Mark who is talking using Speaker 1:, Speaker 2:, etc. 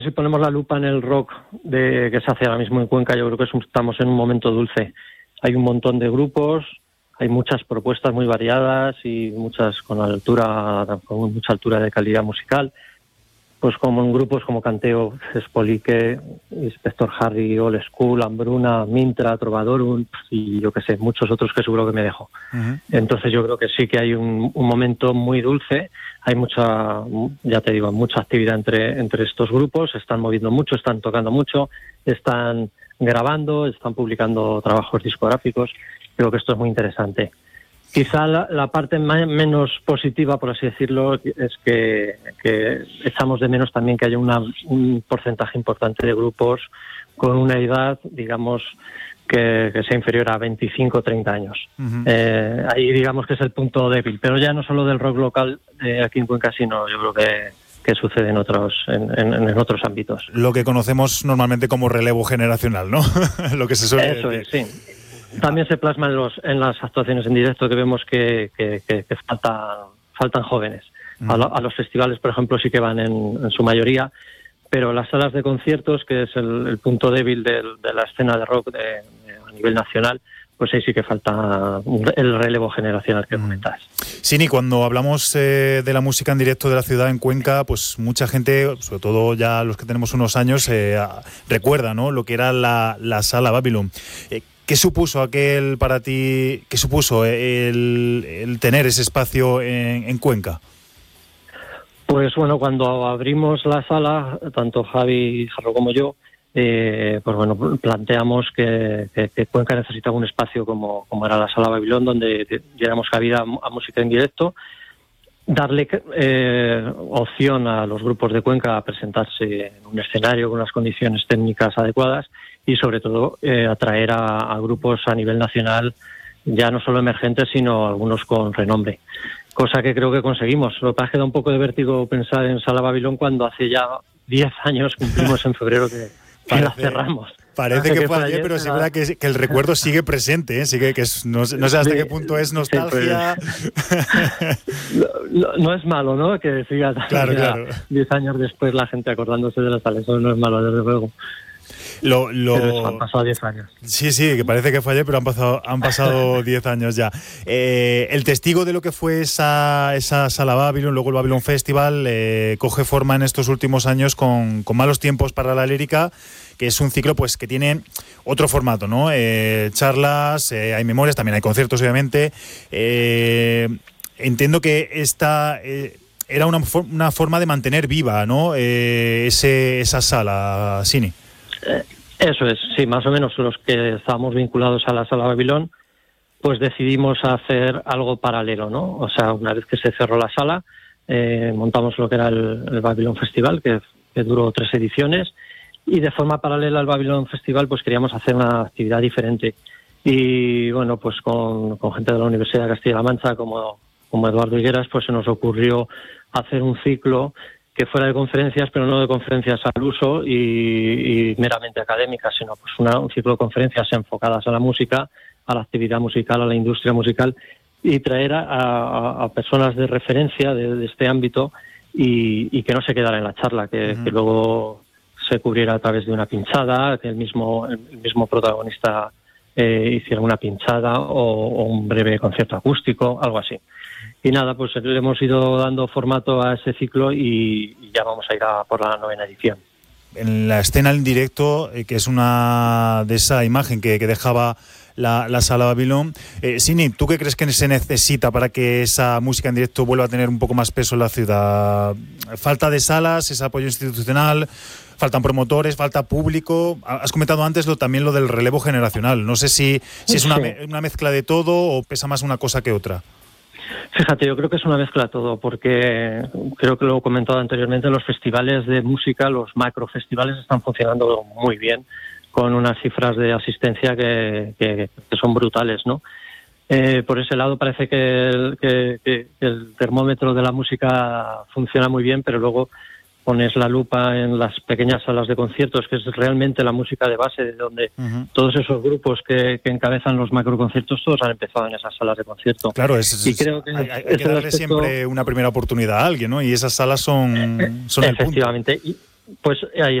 Speaker 1: Si ponemos la lupa en el rock que se hace ahora mismo en Cuenca, yo creo que estamos en un momento dulce. Hay un montón de grupos, hay muchas propuestas muy variadas y muchas con mucha altura de calidad musical. Pues como en grupos como Canteo, Espolique, Inspector Harry, Old School, Hambruna, Mintra, Trovadorum y yo que sé, muchos otros que seguro que me dejo. Uh-huh. Entonces yo creo que sí que hay un momento muy dulce, hay mucha actividad entre estos grupos, se están moviendo mucho, están tocando mucho, están grabando, están publicando trabajos discográficos. Creo que esto es muy interesante. Quizá la parte menos positiva, por así decirlo, es que echamos de menos también que haya un porcentaje importante de grupos con una edad, digamos, que sea inferior a 25 o 30 años. Uh-huh. Ahí digamos que es el punto débil, pero ya no solo del rock local aquí en Cuenca, sino yo creo que sucede en otros ámbitos.
Speaker 2: Lo que conocemos normalmente como relevo generacional, ¿no? Lo que se suele
Speaker 1: Eso
Speaker 2: decir.
Speaker 1: Es, sí. También se plasma en las actuaciones en directo que vemos que faltan jóvenes. A los festivales, por ejemplo, sí que van en su mayoría, pero las salas de conciertos, que es el punto débil de la escena de rock a nivel nacional, pues ahí sí que falta el relevo generacional que comentas.
Speaker 2: Sini, cuando hablamos de la música en directo de la ciudad en Cuenca, pues mucha gente, sobre todo ya los que tenemos unos años, recuerda, ¿no?, lo que era la Sala Babylon. ¿Qué supuso para ti, qué supuso el tener ese espacio en Cuenca?
Speaker 1: Pues bueno, cuando abrimos la sala, tanto Javi Jarro como yo, pues bueno, planteamos que Cuenca necesitaba un espacio como era la Sala Babilón, donde diéramos cabida a música en directo, darle opción a los grupos de Cuenca a presentarse en un escenario con unas condiciones técnicas adecuadas y sobre todo atraer a grupos a nivel nacional, ya no solo emergentes, sino algunos con renombre. Cosa que creo que conseguimos. Lo que pasa es que da un poco de vértigo pensar en Sala Babilón cuando hace ya 10 años, cumplimos en febrero que la cerramos.
Speaker 2: Parece que fue ayer, pero es verdad que el recuerdo sigue presente, ¿eh? Sigue que no sé hasta qué punto es nostalgia.
Speaker 1: No es malo, ¿no?, que siga
Speaker 2: claro.
Speaker 1: 10 años después la gente acordándose de la sala. Eso no es malo, desde luego. Pero han pasado 10 años.
Speaker 2: Sí, que parece que fue ayer, pero han pasado 10 años ya. El testigo de lo que fue esa Sala Babylon, luego el Babylon Festival, coge forma en estos últimos años con Malos Tiempos para la Lírica, que es un ciclo pues que tiene otro formato, ¿no? Charlas, hay memorias, también hay conciertos, obviamente. Entiendo que esta era una forma de mantener viva, ¿no?, esa sala, Sini.
Speaker 1: Eso es, sí, más o menos los que estábamos vinculados a la Sala Babilón, pues decidimos hacer algo paralelo, ¿no? O sea, una vez que se cerró la sala, montamos lo que era el Babylon Festival, que duró 3 ediciones, y de forma paralela al Babylon Festival, pues queríamos hacer una actividad diferente. Y bueno, pues con gente de la Universidad de Castilla-La Mancha, como Eduardo Higueras, pues se nos ocurrió hacer un ciclo que fuera de conferencias, pero no de conferencias al uso y meramente académicas, sino pues un ciclo de conferencias enfocadas a la música, a la actividad musical, a la industria musical, y traer a personas de referencia de este ámbito y que no se quedara en la charla, que luego se cubriera a través de una pinchada, que el mismo protagonista hiciera una pinchada o un breve concierto acústico, algo así. Y nada, pues le hemos ido dando formato a ese ciclo y ya vamos a ir por la 9ª edición.
Speaker 2: En la escena en directo, que es una de esa imagen que dejaba la Sala Babilón, Sini, ¿tú qué crees que se necesita para que esa música en directo vuelva a tener un poco más peso en la ciudad? ¿Falta de salas, ese apoyo institucional? ¿Faltan promotores? ¿Falta público? Has comentado antes también lo del relevo generacional. No sé si es una mezcla de todo o pesa más una cosa que otra.
Speaker 1: Fíjate, yo creo que es una mezcla de todo, porque creo que lo he comentado anteriormente, los festivales de música, los macrofestivales están funcionando muy bien, con unas cifras de asistencia que son brutales, ¿no? Por ese lado parece que el termómetro de la música funciona muy bien, pero luego pones la lupa en las pequeñas salas de conciertos, que es realmente la música de base, de donde todos esos grupos que encabezan los macroconciertos, todos han empezado en esas salas de concierto.
Speaker 2: Claro,
Speaker 1: y creo que
Speaker 2: hay que darle siempre una primera oportunidad a alguien, ¿no? Y esas salas son el punto.
Speaker 1: Efectivamente. Pues ahí